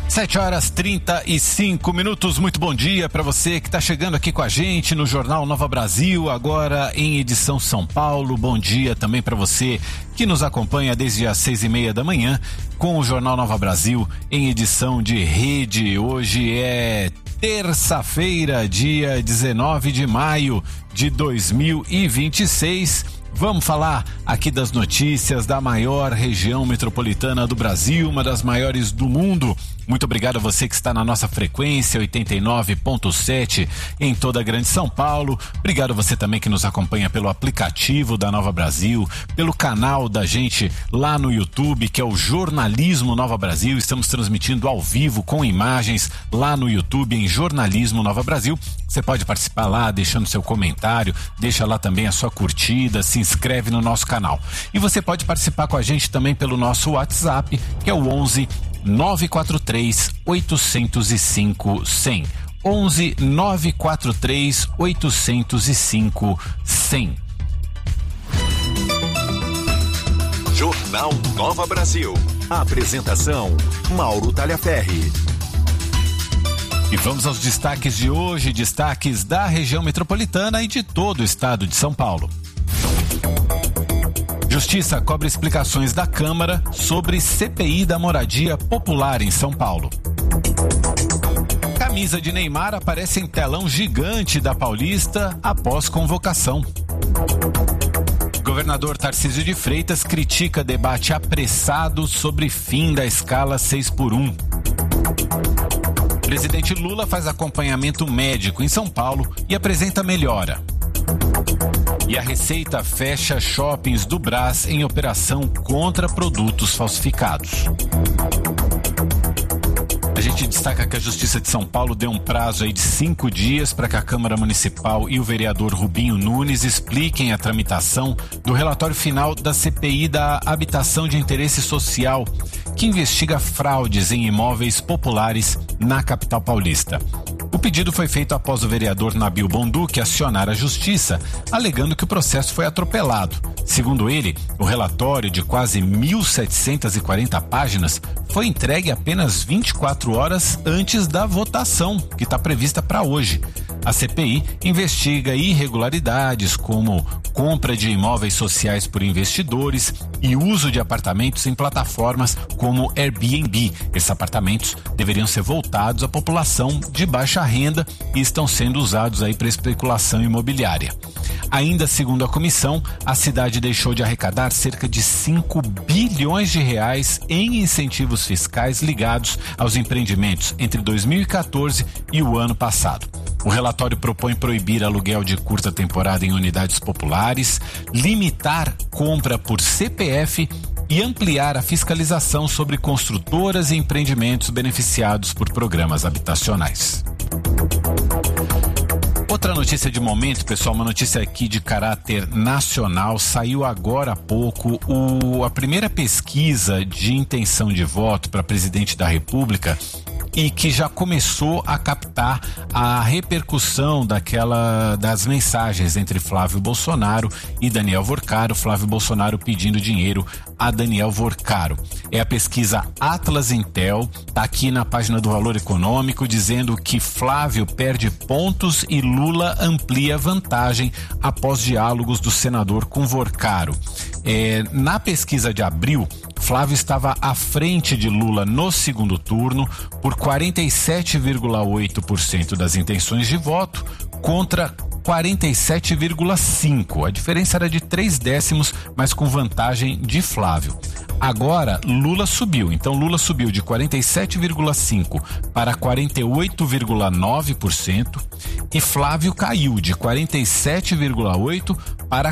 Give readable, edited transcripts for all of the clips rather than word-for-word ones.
7h35, muito bom dia para você que está chegando aqui com a gente no Jornal Nova Brasil, agora em edição São Paulo. Bom dia também para você que nos acompanha desde as 6h30 da manhã com o Jornal Nova Brasil em edição de rede. Hoje é terça-feira, dia 19 de maio de 2026. Vamos falar aqui das notícias da maior região metropolitana do Brasil, uma das maiores do mundo. Muito obrigado a você que está na nossa frequência 89.7 em toda a Grande São Paulo. Obrigado a você também que nos acompanha pelo aplicativo da Nova Brasil, pelo canal da gente lá no YouTube, que é o Jornalismo Nova Brasil. Estamos transmitindo ao vivo com imagens lá no YouTube em Jornalismo Nova Brasil. Você pode participar lá, deixando seu comentário, deixa lá também a sua curtida, se inscreve no nosso canal. E você pode participar com a gente também pelo nosso WhatsApp, que é o 11 943 805 100. 11 943 805 100. Jornal Nova Brasil. Apresentação: Mauro Talhaferri. E vamos aos destaques de hoje, destaques da região metropolitana e de todo o estado de São Paulo. Justiça cobra explicações da Câmara sobre CPI da moradia popular em São Paulo. Camisa de Neymar aparece em telão gigante da Paulista após convocação. Governador Tarcísio de Freitas critica debate apressado sobre fim da escala 6x1. Presidente Lula faz acompanhamento médico em São Paulo e apresenta melhora. E a Receita fecha shoppings do Brás em operação contra produtos falsificados. A gente destaca que a Justiça de São Paulo deu um prazo aí de 5 dias para que a Câmara Municipal e o vereador Rubinho Nunes expliquem a tramitação do relatório final da CPI da Habitação de Interesse Social, que investiga fraudes em imóveis populares na capital paulista. O pedido foi feito após o vereador Nabil Bonduque acionar a Justiça, alegando que o processo foi atropelado. Segundo ele, o relatório de quase 1.740 páginas foi entregue apenas 24 horas antes da votação, que está prevista para hoje. A CPI investiga irregularidades como compra de imóveis sociais por investidores e uso de apartamentos em plataformas como Airbnb. Esses apartamentos deveriam ser voltados à população de baixa renda e estão sendo usados aí para especulação imobiliária. Ainda segundo a comissão, a cidade deixou de arrecadar cerca de 5 bilhões de reais em incentivos fiscais ligados aos empreendimentos entre 2014 e o ano passado. O relatório propõe proibir aluguel de curta temporada em unidades populares, limitar compra por CPF e ampliar a fiscalização sobre construtoras e empreendimentos beneficiados por programas habitacionais. Outra notícia de momento, pessoal, uma notícia aqui de caráter nacional. Saiu agora há pouco a primeira pesquisa de intenção de voto para presidente da República e que já começou a captar a repercussão das mensagens entre Flávio Bolsonaro e Daniel Vorcaro. Flávio Bolsonaro pedindo dinheiro a Daniel Vorcaro. É a pesquisa Atlas Intel, tá aqui na página do Valor Econômico, dizendo que Flávio perde pontos e Lula amplia vantagem após diálogos do senador com Vorcaro. Na pesquisa de abril, Flávio estava à frente de Lula no segundo turno por 47,8% das intenções de voto contra 47,5%. A diferença era de 3 décimos, mas com vantagem de Flávio. Agora, Lula subiu. Então, Lula subiu de 47,5% para 48,9% e Flávio caiu de 47,8% para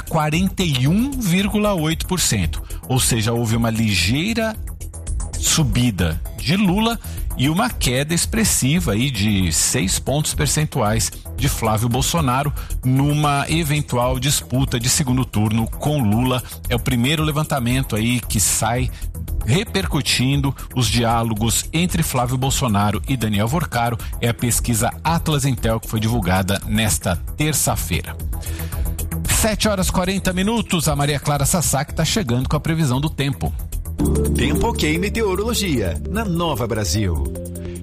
41,8%. Ou seja, houve uma ligeira subida de Lula e uma queda expressiva aí de 6 pontos percentuais de Flávio Bolsonaro numa eventual disputa de segundo turno com Lula. É o primeiro levantamento aí que sai repercutindo os diálogos entre Flávio Bolsonaro e Daniel Vorcaro. É a pesquisa Atlas Intel que foi divulgada nesta terça-feira. 7h40, a Maria Clara Sasaki está chegando com a previsão do tempo. Tempo Ok Meteorologia, na Nova Brasil.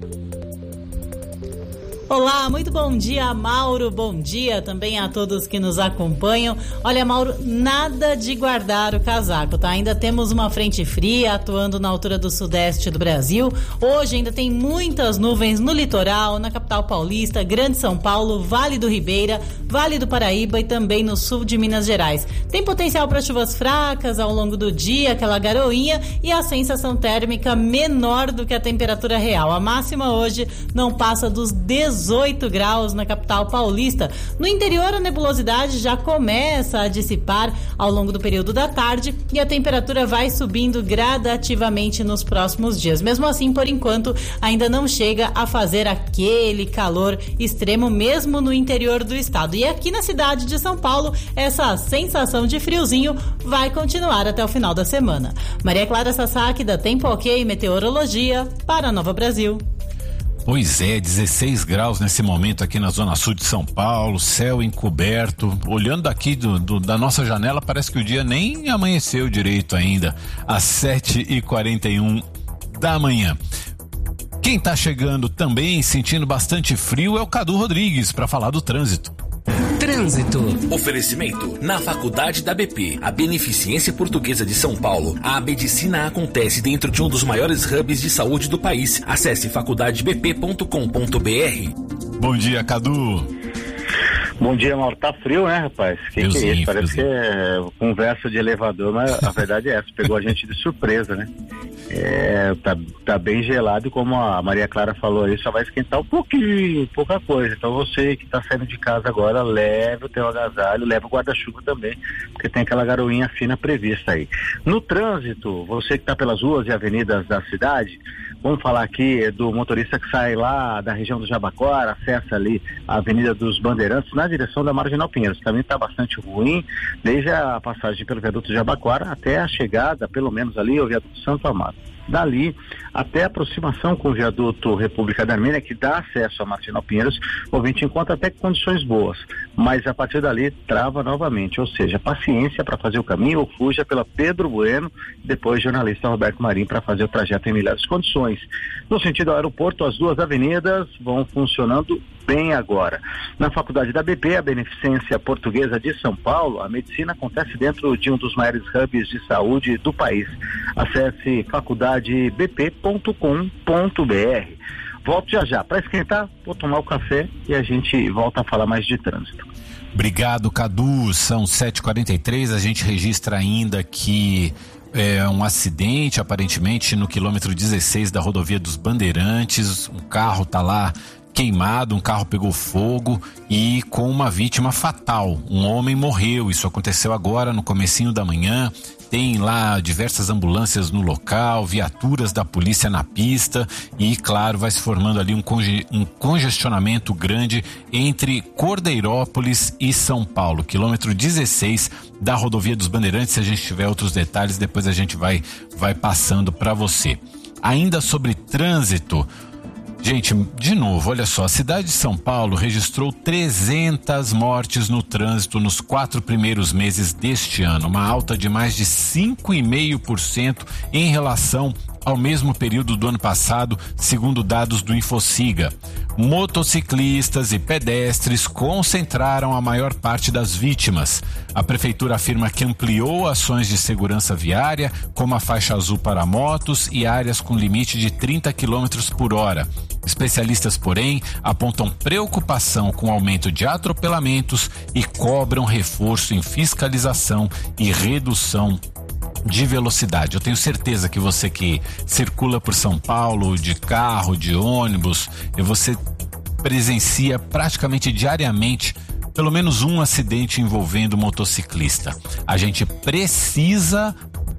Olá, muito bom dia, Mauro, bom dia também a todos que nos acompanham. Olha, Mauro, nada de guardar o casaco, tá? Ainda temos uma frente fria atuando na altura do sudeste do Brasil. Hoje ainda tem muitas nuvens no litoral, na capital paulista, Grande São Paulo, Vale do Ribeira, Vale do Paraíba e também no sul de Minas Gerais. Tem potencial para chuvas fracas ao longo do dia, aquela garoinha e a sensação térmica menor do que a temperatura real. A máxima hoje não passa dos 18 graus na capital paulista. No interior, a nebulosidade já começa a dissipar ao longo do período da tarde e a temperatura vai subindo gradativamente nos próximos dias. Mesmo assim, por enquanto, ainda não chega a fazer aquele calor extremo mesmo no interior do estado. E aqui na cidade de São Paulo, essa sensação de friozinho vai continuar até o final da semana. Maria Clara Sasaki, da Tempo Ok Meteorologia, para a Nova Brasil. Pois é, 16 graus nesse momento aqui na zona sul de São Paulo, céu encoberto. Olhando daqui da nossa janela, parece que o dia nem amanheceu direito ainda, às 7h41 da manhã. Quem tá chegando também sentindo bastante frio é o Cadu Rodrigues para falar do trânsito. Trânsito. Oferecimento. Na Faculdade da BP, a Beneficência Portuguesa de São Paulo, a medicina acontece dentro de um dos maiores hubs de saúde do país. Acesse faculdadebp.com.br. Bom dia, Cadu. Bom dia, Mauro. Tá frio, né, rapaz? Que é isso? Parece que é conversa de elevador, mas a verdade é essa. Pegou a gente de surpresa, né? Tá bem gelado e como a Maria Clara falou aí, só vai esquentar um pouquinho, pouca coisa. Então você que tá saindo de casa agora, leve o teu agasalho, leve o guarda-chuva também, porque tem aquela garoinha fina prevista aí. No trânsito, você que tá pelas ruas e avenidas da cidade, vamos falar aqui do motorista que sai lá da região do Jabaquara, acessa ali a Avenida dos Bandeirantes, na direção da Marginal Pinheiros. Também está bastante ruim, desde a passagem pelo viaduto Jabaquara até a chegada, pelo menos ali, ao viaduto Santo Amaro. Dali até a aproximação com o viaduto República da Armênia, que dá acesso a Marginal Pinheiros, o ouvinte encontra até condições boas, mas a partir dali trava novamente, ou seja, paciência para fazer o caminho ou fuja pela Pedro Bueno, depois jornalista Roberto Marim para fazer o trajeto em melhores condições. No sentido do aeroporto, as duas avenidas vão funcionando bem agora. Na Faculdade da BP, a Beneficência Portuguesa de São Paulo, a medicina acontece dentro de um dos maiores hubs de saúde do país. Acesse faculdadebp.com.br. Volto já. Para esquentar, vou tomar o café e a gente volta a falar mais de trânsito. Obrigado, Cadu. São 7h43, a gente registra ainda que um acidente, aparentemente, no quilômetro 16 da rodovia dos Bandeirantes. Um carro tá lá queimado, um carro pegou fogo e com uma vítima fatal. Um homem morreu. Isso aconteceu agora no comecinho da manhã. Tem lá diversas ambulâncias no local, viaturas da polícia na pista e, claro, vai se formando ali um congestionamento grande entre Cordeirópolis e São Paulo, quilômetro 16 da rodovia dos Bandeirantes. Se a gente tiver outros detalhes, depois a gente vai passando para você. Ainda sobre trânsito, gente, de novo, olha só, a cidade de São Paulo registrou 300 mortes no trânsito nos 4 primeiros meses deste ano, uma alta de mais de 5,5% em relação ao mesmo período do ano passado, segundo dados do Infociga. Motociclistas e pedestres concentraram a maior parte das vítimas. A prefeitura afirma que ampliou ações de segurança viária, como a faixa azul para motos e áreas com limite de 30 km por hora. Especialistas, porém, apontam preocupação com o aumento de atropelamentos e cobram reforço em fiscalização e redução de velocidade. Eu tenho certeza que você que circula por São Paulo de carro, de ônibus, você presencia praticamente diariamente pelo menos um acidente envolvendo motociclista. A gente precisa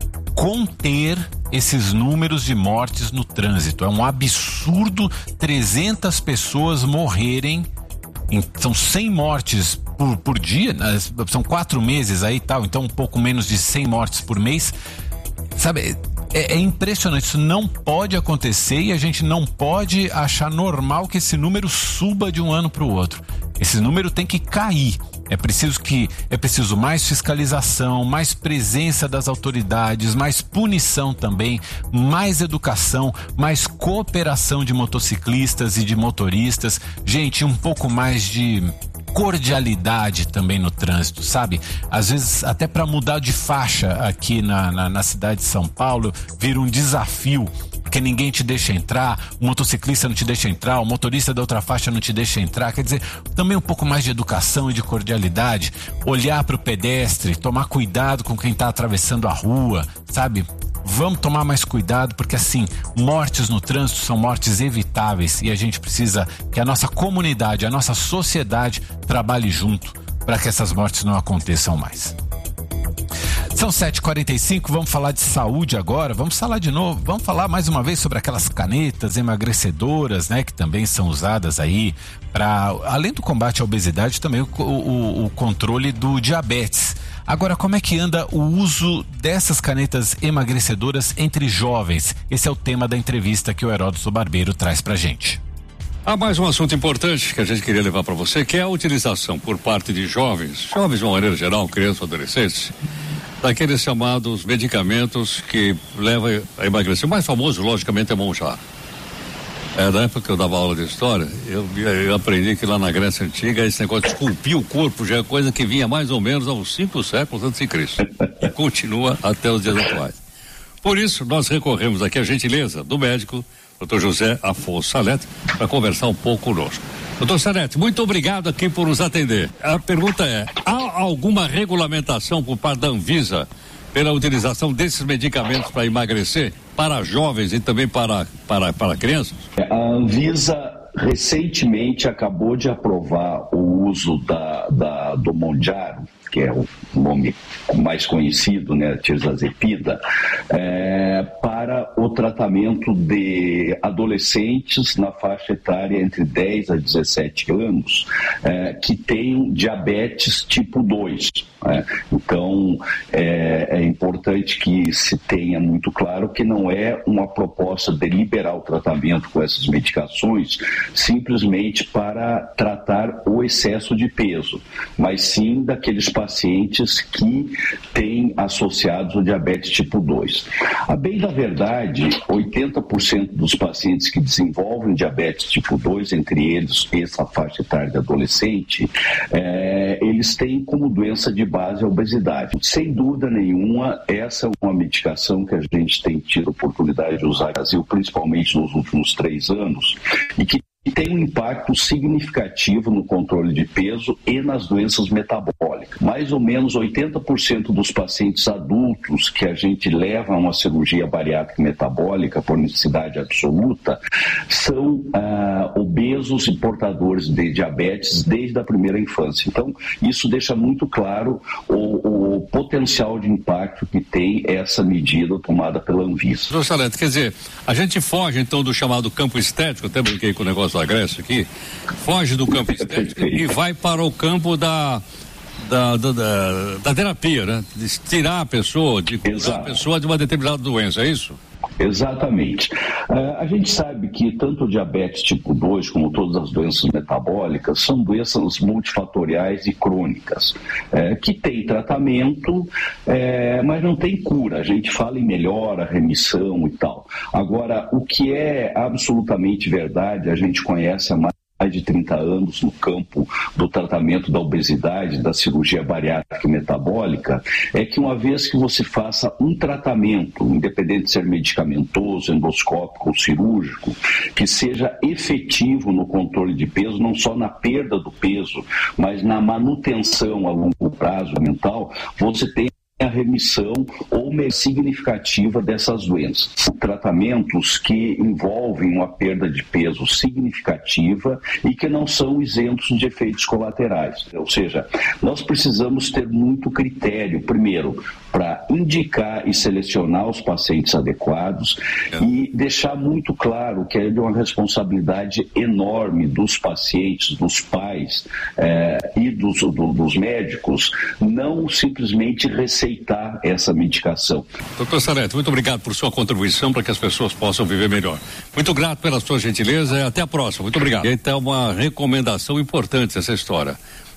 conter esses números de mortes no trânsito. É um absurdo 300 pessoas morrerem, são 100 mortes por dia, são 4 meses aí e tal, então um pouco menos de 100 mortes por mês. Sabe, é impressionante, isso não pode acontecer e a gente não pode achar normal que esse número suba de um ano para o outro. Esse número tem que cair. É preciso mais fiscalização, mais presença das autoridades, mais punição também, mais educação, mais cooperação de motociclistas e de motoristas. Gente, um pouco mais de cordialidade também no trânsito, sabe? Às vezes até para mudar de faixa aqui na cidade de São Paulo vira um desafio, porque ninguém te deixa entrar, o motociclista não te deixa entrar, o motorista da outra faixa não te deixa entrar. Quer dizer, também um pouco mais de educação e de cordialidade, olhar para o pedestre, tomar cuidado com quem está atravessando a rua, sabe? Vamos tomar mais cuidado, porque assim, mortes no trânsito são mortes evitáveis e a gente precisa que a nossa comunidade, a nossa sociedade trabalhe junto para que essas mortes não aconteçam mais. São 7h45, vamos falar de saúde agora, vamos falar de novo, vamos falar mais uma vez sobre aquelas canetas emagrecedoras, né, que também são usadas aí para, além do combate à obesidade, também o controle do diabetes. Agora, como é que anda o uso dessas canetas emagrecedoras entre jovens? Esse é o tema da entrevista que o Heródoto Barbeiro traz pra gente. Há mais um assunto importante que a gente queria levar para você, que é a utilização por parte de jovens de uma maneira geral, crianças ou adolescentes, daqueles chamados medicamentos que levam a emagrecer. O mais famoso, logicamente, é Mounjaro. Na época que eu dava aula de história, eu aprendi que lá na Grécia Antiga esse negócio de esculpir o corpo já é coisa que vinha mais ou menos aos 5 séculos antes de Cristo e continua até os dias atuais. Por isso, nós recorremos aqui à gentileza do médico Dr. José Afonso Salete para conversar um pouco conosco. Doutor Salete, muito obrigado aqui por nos atender. A pergunta é, há alguma regulamentação por parte da Anvisa pela utilização desses medicamentos para emagrecer para jovens e também para crianças? A Anvisa recentemente acabou de aprovar o uso do Mounjaro, que é o nome mais conhecido, né, tirzazepida, para o tratamento de adolescentes na faixa etária entre 10 a 17 anos, que têm diabetes tipo 2. Então, é importante que se tenha muito claro que não é uma proposta de liberar o tratamento com essas medicações simplesmente para tratar o excesso de peso, mas sim daqueles pacientes que têm associados o diabetes tipo 2. A bem da verdade, 80% dos pacientes que desenvolvem diabetes tipo 2, entre eles essa faixa etária de adolescente, eles têm como doença de base a obesidade. Sem dúvida nenhuma, essa é uma medicação que a gente tem tido a oportunidade de usar no Brasil, principalmente nos últimos 3 anos, e que tem um impacto significativo no controle de peso e nas doenças metabólicas. Mais ou menos 80% dos pacientes adultos que a gente leva a uma cirurgia bariátrica metabólica por necessidade absoluta são obesos e portadores de diabetes desde a primeira infância. Então, isso deixa muito claro o potencial de impacto que tem essa medida tomada pela Anvisa. Professor Salete, quer dizer, a gente foge então do chamado campo estético, até brinquei com o negócio da Grécia aqui, foge do campo estético e vai para o campo da terapia, né? De tirar a pessoa, de curar a pessoa de uma determinada doença, é isso? Exatamente. A gente sabe que tanto o diabetes tipo 2 como todas as doenças metabólicas são doenças multifatoriais e crônicas, que têm tratamento, mas não tem cura. A gente fala em melhora, remissão e tal. Agora, o que é absolutamente verdade, a gente conhece há mais de 30 anos no campo do tratamento da obesidade, da cirurgia bariátrica e metabólica, é que uma vez que você faça um tratamento, independente de ser medicamentoso, endoscópico ou cirúrgico, que seja efetivo no controle de peso, não só na perda do peso, mas na manutenção a longo prazo mental, você tem a remissão ou significativa dessas doenças. Tratamentos que envolvem uma perda de peso significativa e que não são isentos de efeitos colaterais. Ou seja, nós precisamos ter muito critério, primeiro, para indicar e selecionar os pacientes adequados e deixar muito claro que é de uma responsabilidade enorme dos pacientes, dos pais e dos médicos não simplesmente receitar essa medicação. Doutor Salete, muito obrigado por sua contribuição para que as pessoas possam viver melhor. Muito grato pela sua gentileza e até a próxima. Muito obrigado. Então, uma recomendação importante essa história.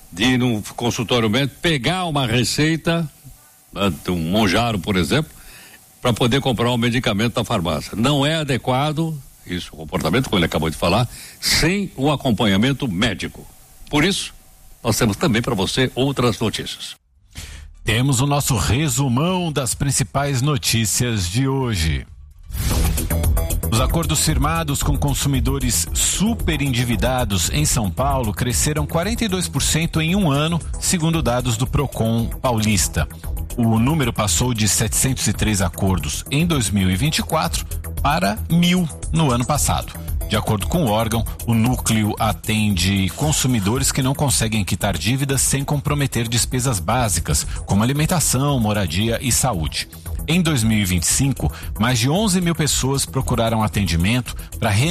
de ir num consultório médico, pegar uma receita, um Monjaro, por exemplo, para poder comprar um medicamento da farmácia. Não é adequado, isso, o comportamento, como ele acabou de falar, sem o acompanhamento médico. Por isso, nós temos também para você outras notícias. Temos o nosso resumão das principais notícias de hoje. Os acordos firmados com consumidores super endividados em São Paulo cresceram 42% em um ano, segundo dados do Procon Paulista. O número passou de 703 acordos em 2024 para 1.000 no ano passado. De acordo com o órgão, o núcleo atende consumidores que não conseguem quitar dívidas sem comprometer despesas básicas, como alimentação, moradia e saúde. Em 2025, mais de 11 mil pessoas procuraram atendimento para